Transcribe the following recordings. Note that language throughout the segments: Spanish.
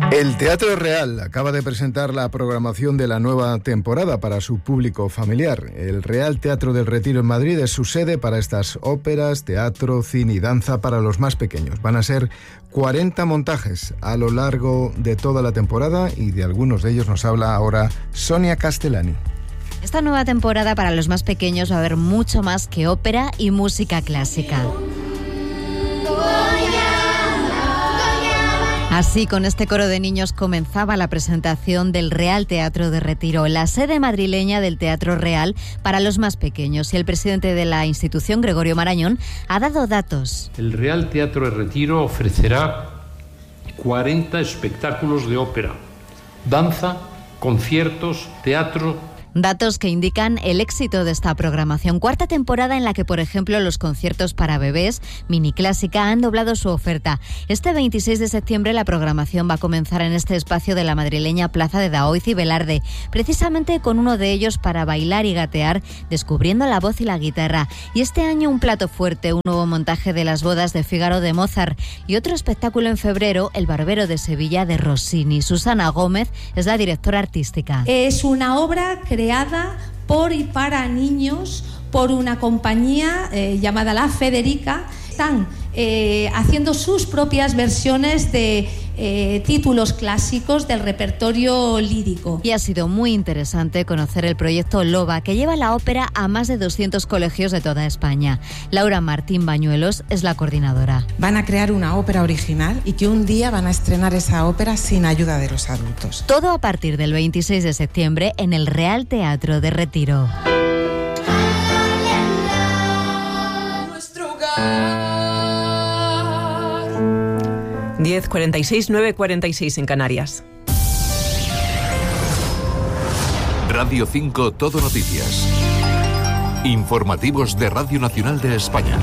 El Teatro Real acaba de presentar la programación de la nueva temporada para su público familiar. El Real Teatro del Retiro en Madrid es su sede para estas óperas, teatro, cine y danza para los más pequeños. Van a ser 40 montajes a lo largo de toda la temporada y de algunos de ellos nos habla ahora Sonia Castellani. Esta nueva temporada para los más pequeños va a haber mucho más que ópera y música clásica. Así, con este coro de niños comenzaba la presentación del Real Teatro de Retiro, la sede madrileña del Teatro Real para los más pequeños. Y el presidente de la institución, Gregorio Marañón, ha dado datos. El Real Teatro de Retiro ofrecerá 40 espectáculos de ópera, danza, conciertos, teatro. Datos que indican el éxito de esta programación. Cuarta temporada en la que, por ejemplo, los conciertos para bebés, Mini Clásica, han doblado su oferta. Este 26 de septiembre la programación va a comenzar en este espacio de la madrileña Plaza de Daoiz y Velarde, precisamente con uno de ellos para bailar y gatear, descubriendo la voz y la guitarra. Y este año un plato fuerte, un nuevo montaje de Las bodas de Fígaro de Mozart y otro espectáculo en febrero, El barbero de Sevilla de Rossini. Susana Gómez es la directora artística. Es una obra creada por y para niños por una compañía llamada La Federica. Están haciendo sus propias versiones de títulos clásicos del repertorio lírico. Y ha sido muy interesante conocer el proyecto LOBA, que lleva la ópera a más de 200 colegios de toda España. Laura Martín Bañuelos es la coordinadora. Van a crear una ópera original y que un día van a estrenar esa ópera sin ayuda de los adultos. Todo a partir del 26 de septiembre en el Real Teatro de Retiro. 10:46, 9:46 en Canarias. Radio 5 Todo Noticias. Informativos de Radio Nacional de España.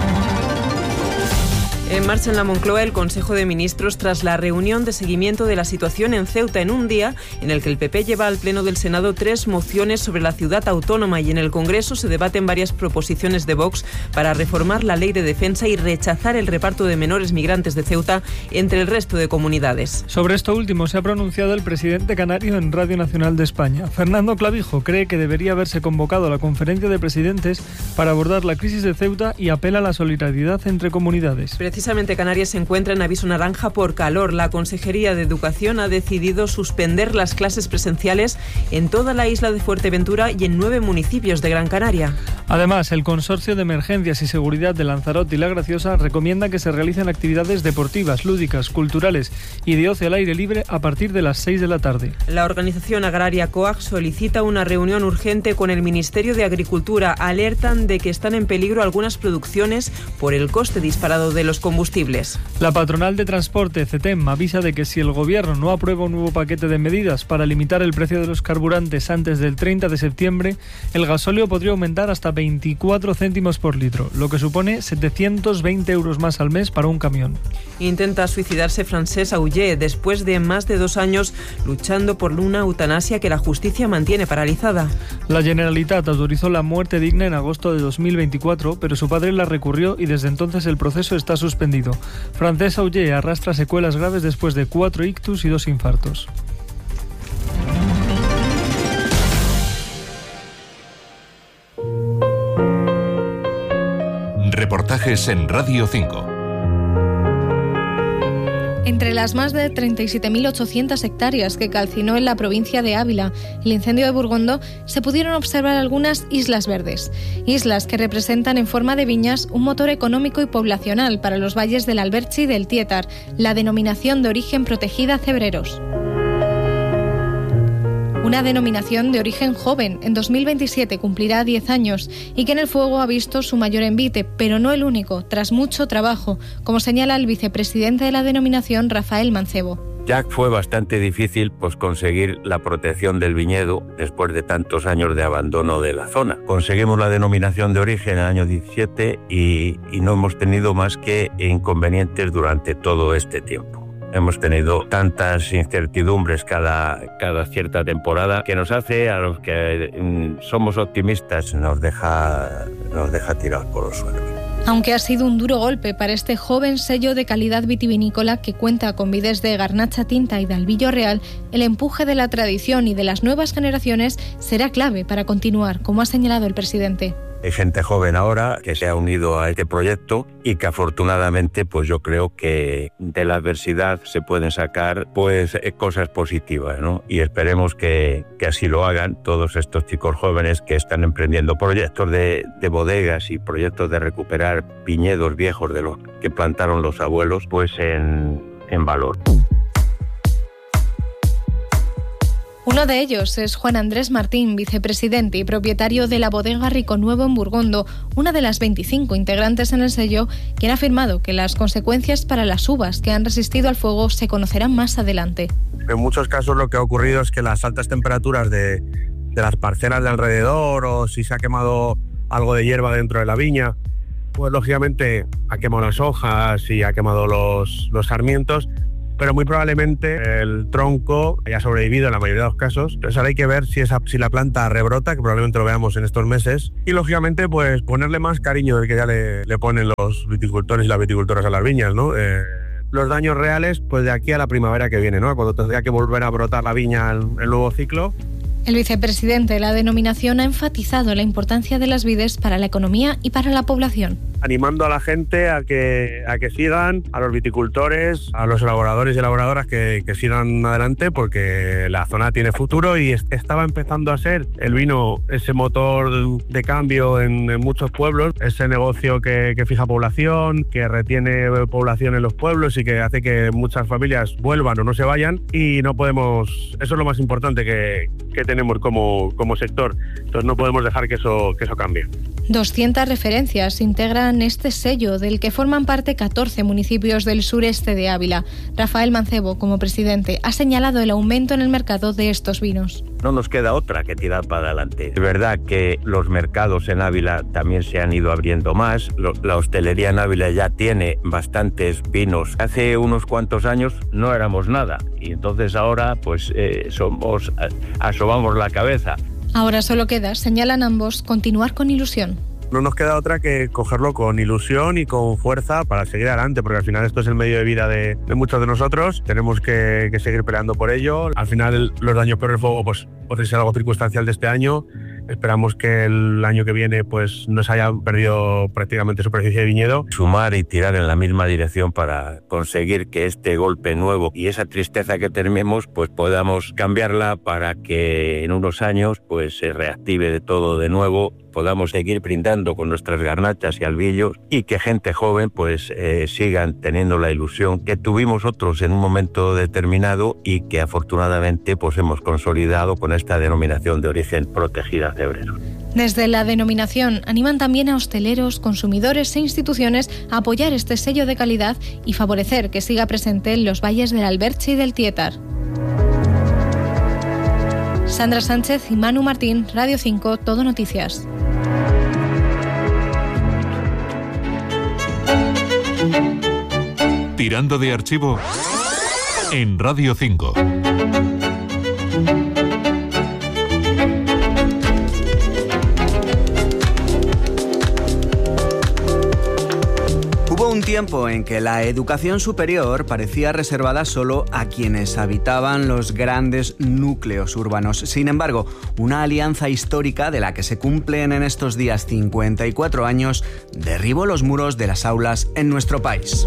En marcha en la Moncloa el Consejo de Ministros tras la reunión de seguimiento de la situación en Ceuta en un día en el que el PP lleva al Pleno del Senado 3 mociones sobre la ciudad autónoma y en el Congreso se debaten varias proposiciones de Vox para reformar la ley de defensa y rechazar el reparto de menores migrantes de Ceuta entre el resto de comunidades. Sobre esto último se ha pronunciado el presidente canario en Radio Nacional de España. Fernando Clavijo cree que debería haberse convocado a la conferencia de presidentes para abordar la crisis de Ceuta y apela a la solidaridad entre comunidades. Precisamente Canarias se encuentra en aviso naranja por calor. La Consejería de Educación ha decidido suspender las clases presenciales en toda la isla de Fuerteventura y en 9 municipios de Gran Canaria. Además, el Consorcio de Emergencias y Seguridad de Lanzarote y La Graciosa recomienda que se realicen actividades deportivas, lúdicas, culturales y de ocio al aire libre a partir de las 6 de la tarde. La organización agraria COAG solicita una reunión urgente con el Ministerio de Agricultura. Alertan de que están en peligro algunas producciones por el coste disparado de los combustibles. La patronal de transporte, CETEM, avisa de que si el Gobierno no aprueba un nuevo paquete de medidas para limitar el precio de los carburantes antes del 30 de septiembre, el gasóleo podría aumentar hasta 24 céntimos por litro, lo que supone 720 euros más al mes para un camión. Intenta suicidarse Francesc Auger después de más de 2 años luchando por una eutanasia que la justicia mantiene paralizada. La Generalitat autorizó la muerte digna en agosto de 2024, pero su padre la recurrió y desde entonces el proceso está suspendido. Francesc Auger arrastra secuelas graves después de 4 ictus y 2 infartos. Reportajes en Radio 5. Entre las más de 37.800 hectáreas que calcinó en la provincia de Ávila el incendio de Burgondo, se pudieron observar algunas islas verdes. Islas que representan en forma de viñas un motor económico y poblacional para los valles del Alberche y del Tietar, la denominación de origen protegida Cebreros. Una denominación de origen joven, en 2027 cumplirá 10 años y que en el fuego ha visto su mayor envite, pero no el único, tras mucho trabajo, como señala el vicepresidente de la denominación, Rafael Mancebo. Ya fue bastante difícil conseguir la protección del viñedo después de tantos años de abandono de la zona. Conseguimos la denominación de origen en el año 17 y no hemos tenido más que inconvenientes durante todo este tiempo. Hemos tenido tantas incertidumbres cada cierta temporada que nos hace, a los que somos optimistas, nos deja tirados por los suelos. Aunque ha sido un duro golpe para este joven sello de calidad vitivinícola que cuenta con vides de Garnacha Tinta y de Albillo Real, el empuje de la tradición y de las nuevas generaciones será clave para continuar, como ha señalado el presidente. Hay gente joven ahora que se ha unido a este proyecto y que afortunadamente pues yo creo que de la adversidad se pueden sacar pues cosas positivas, ¿no? Y esperemos que así lo hagan todos estos chicos jóvenes que están emprendiendo proyectos de bodegas y proyectos de recuperar viñedos viejos de los que plantaron los abuelos pues en valor. Uno de ellos es Juan Andrés Martín, vicepresidente y propietario de la bodega Rico Nuevo en Burgondo, una de las 25 integrantes en el sello, quien ha afirmado que las consecuencias para las uvas que han resistido al fuego se conocerán más adelante. En muchos casos lo que ha ocurrido es que las altas temperaturas de las parcelas de alrededor, o si se ha quemado algo de hierba dentro de la viña, pues lógicamente ha quemado las hojas y ha quemado los sarmientos, pero muy probablemente el tronco haya sobrevivido en la mayoría de los casos. Entonces ahora hay que ver si la planta rebrota, que probablemente lo veamos en estos meses, y lógicamente pues ponerle más cariño del que ya le ponen los viticultores y las viticultoras a las viñas, ¿no? Los daños reales pues de aquí a la primavera que viene, ¿no? Cuando tendría que volver a brotar la viña el nuevo ciclo. El vicepresidente de la denominación ha enfatizado la importancia de las vides para la economía y para la población. Animando a la gente a que sigan, a los viticultores, a los elaboradores y elaboradoras que sigan adelante, porque la zona tiene futuro y estaba empezando a ser el vino ese motor de cambio en muchos pueblos, ese negocio que fija población, que retiene población en los pueblos y que hace que muchas familias vuelvan o no se vayan, y no podemos, eso es lo más importante que tenemos como sector, entonces no podemos dejar que eso cambie. 200 referencias integran este sello, del que forman parte 14 municipios del sureste de Ávila. Rafael Mancebo, como presidente, ha señalado el aumento en el mercado de estos vinos. No nos queda otra que tirar para adelante. Es verdad que los mercados en Ávila también se han ido abriendo más. La hostelería en Ávila ya tiene bastantes vinos. Hace unos cuantos años no éramos nada y entonces ahora pues asomamos la cabeza. Ahora solo queda, señalan ambos, continuar con ilusión. No nos queda otra que cogerlo con ilusión y con fuerza para seguir adelante, porque al final esto es el medio de vida de muchos de nosotros. Tenemos que seguir peleando por ello. Al final los daños por el fuego pues puede ser algo circunstancial de este año. Esperamos que el año que viene pues no se haya perdido prácticamente superficie de viñedo. Sumar y tirar en la misma dirección para conseguir que este golpe nuevo y esa tristeza que tenemos pues podamos cambiarla para que en unos años pues se reactive de todo de nuevo, podamos seguir brindando con nuestras garnachas y albillos y que gente joven pues sigan teniendo la ilusión que tuvimos otros en un momento determinado y que afortunadamente pues hemos consolidado con esta denominación de origen protegida Cebreros. Desde la denominación animan también a hosteleros, consumidores e instituciones a apoyar este sello de calidad y favorecer que siga presente en los valles del Alberche y del Tietar. Sandra Sánchez y Manu Martín, Radio 5, Todo Noticias. Tirando de archivo en Radio 5. Hubo un tiempo en que la educación superior parecía reservada solo a quienes habitaban los grandes núcleos urbanos. Sin embargo, una alianza histórica de la que se cumplen en estos días 54 años derribó los muros de las aulas en nuestro país.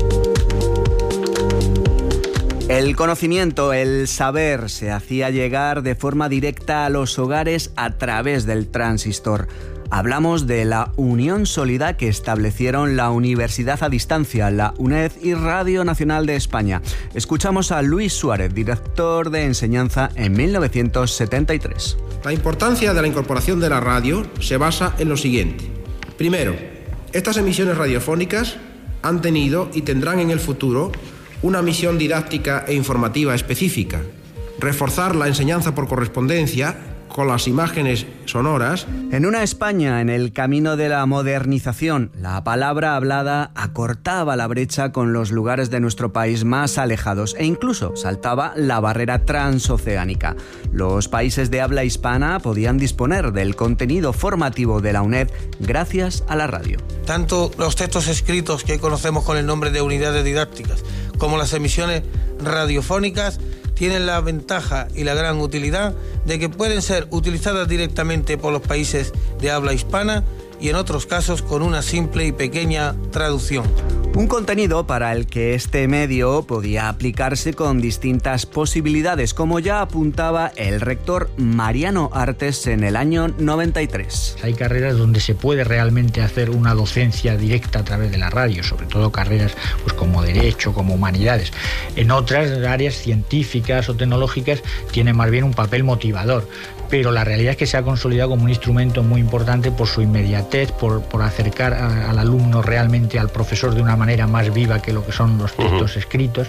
El conocimiento, el saber, se hacía llegar de forma directa a los hogares a través del transistor. Hablamos de la unión sólida que establecieron la Universidad a Distancia, la UNED y Radio Nacional de España. Escuchamos a Luis Suárez, director de enseñanza en 1973. La importancia de la incorporación de la radio se basa en lo siguiente. Primero, estas emisiones radiofónicas han tenido y tendrán en el futuro una misión didáctica e informativa específica: reforzar la enseñanza por correspondencia con las imágenes sonoras. En una España en el camino de la modernización, la palabra hablada acortaba la brecha con los lugares de nuestro país más alejados e incluso saltaba la barrera transoceánica. Los países de habla hispana podían disponer del contenido formativo de la UNED gracias a la radio. Tanto los textos escritos que conocemos con el nombre de unidades didácticas como las emisiones radiofónicas tienen la ventaja y la gran utilidad de que pueden ser utilizadas directamente por los países de habla hispana y en otros casos con una simple y pequeña traducción. Un contenido para el que este medio podía aplicarse con distintas posibilidades, como ya apuntaba el rector Mariano Artes en el año 93. Hay carreras donde se puede realmente hacer una docencia directa a través de la radio, sobre todo carreras pues, como Derecho, como Humanidades. En otras áreas científicas o tecnológicas tiene más bien un papel motivador. Pero la realidad es que se ha consolidado como un instrumento muy importante por su inmediatez, por acercar al alumno realmente al profesor de una manera más viva que lo que son los textos escritos.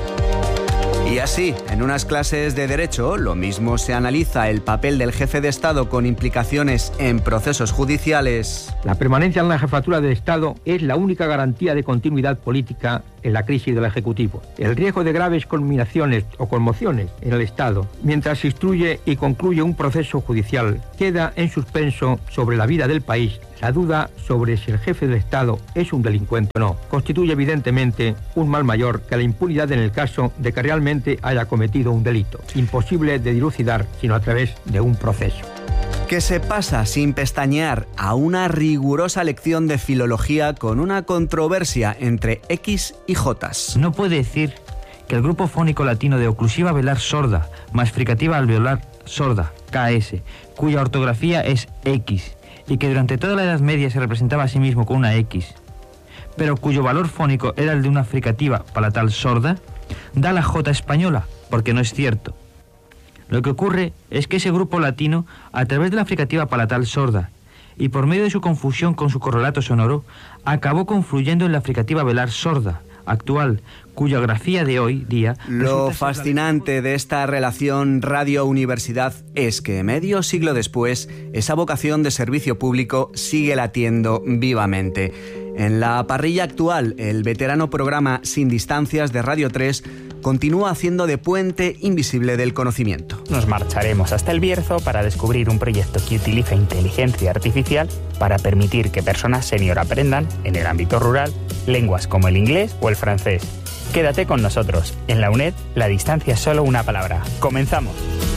Y así, en unas clases de Derecho, lo mismo se analiza el papel del jefe de Estado con implicaciones en procesos judiciales. La permanencia en la jefatura del Estado es la única garantía de continuidad política en la crisis del Ejecutivo. El riesgo de graves conminaciones o conmociones en el Estado, mientras se instruye y concluye un proceso judicial, queda en suspenso sobre la vida del país. La duda sobre si el jefe del Estado es un delincuente o no constituye evidentemente un mal mayor que la impunidad en el caso de que realmente haya cometido un delito, imposible de dilucidar sino a través de un proceso. Que se pasa sin pestañear a una rigurosa lección de filología con una controversia entre X y Jotas. No puede decir que el grupo fónico latino de oclusiva velar sorda más fricativa alveolar sorda, KS, cuya ortografía es X, y que durante toda la Edad Media se representaba a sí mismo con una X, pero cuyo valor fónico era el de una fricativa palatal sorda, da la J española, porque no es cierto. Lo que ocurre es que ese grupo latino, a través de la fricativa palatal sorda, y por medio de su confusión con su correlato sonoro, acabó confluyendo en la fricativa velar sorda, actual, cuya grafía de hoy día... Lo fascinante de esta relación radio-universidad es que medio siglo después, esa vocación de servicio público sigue latiendo vivamente. En la parrilla actual, el veterano programa Sin Distancias de Radio 3 continúa haciendo de puente invisible del conocimiento. Nos marcharemos hasta el Bierzo para descubrir un proyecto que utiliza inteligencia artificial para permitir que personas senior aprendan, en el ámbito rural, lenguas como el inglés o el francés. Quédate con nosotros. En la UNED, la distancia es solo una palabra. ¡Comenzamos!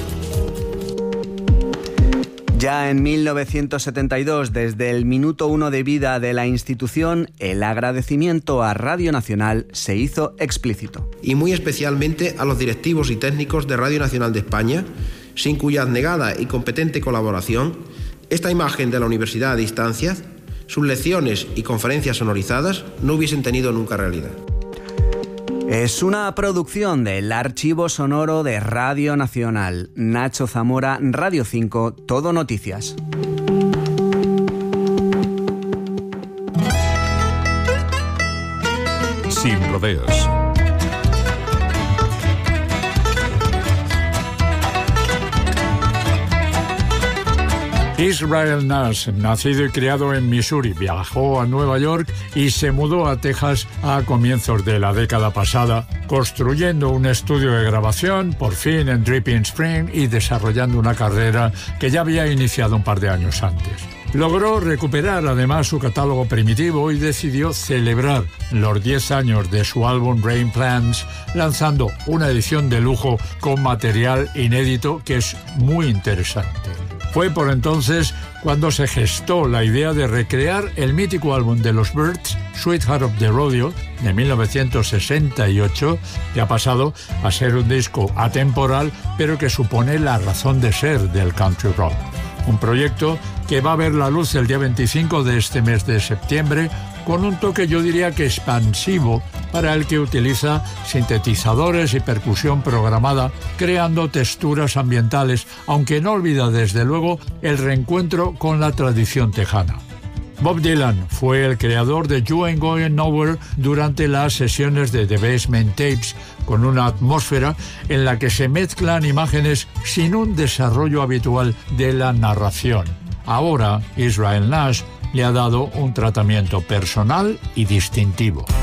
Ya en 1972, desde el minuto 1 de vida de la institución, el agradecimiento a Radio Nacional se hizo explícito. Y muy especialmente a los directivos y técnicos de Radio Nacional de España, sin cuya abnegada y competente colaboración, esta imagen de la universidad a distancia, sus lecciones y conferencias sonorizadas no hubiesen tenido nunca realidad. Es una producción del Archivo Sonoro de Radio Nacional. Nacho Zamora, Radio 5, Todo Noticias. Sin rodeos. Israel Nash, nacido y criado en Missouri, viajó a Nueva York y se mudó a Texas a comienzos de la década pasada, construyendo un estudio de grabación, por fin en Dripping Spring, y desarrollando una carrera que ya había iniciado un par de años antes. Logró recuperar además su catálogo primitivo y decidió celebrar los 10 años de su álbum Rain Plants lanzando una edición de lujo con material inédito que es muy interesante. Fue por entonces cuando se gestó la idea de recrear el mítico álbum de los Byrds, Sweetheart of the Rodeo, de 1968, que ha pasado a ser un disco atemporal, pero que supone la razón de ser del country rock. Un proyecto que va a ver la luz el día 25 de este mes de septiembre, con un toque yo diría que expansivo para el que utiliza sintetizadores y percusión programada, creando texturas ambientales, aunque no olvida desde luego el reencuentro con la tradición tejana. Bob Dylan fue el creador de You Ain't Going Nowhere durante las sesiones de The Basement Tapes, con una atmósfera en la que se mezclan imágenes sin un desarrollo habitual de la narración. Ahora, Israel Nash le ha dado un tratamiento personal y distintivo.